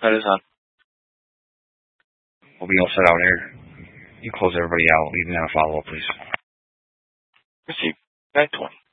That is on. We'll be all set out here. You close everybody out. Leave me on a follow-up, please. Receive. 920.